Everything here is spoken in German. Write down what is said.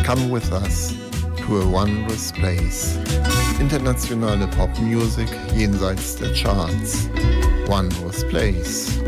Come with us to a wondrous place. Internationale Popmusik jenseits der Charts. Wondrous Place.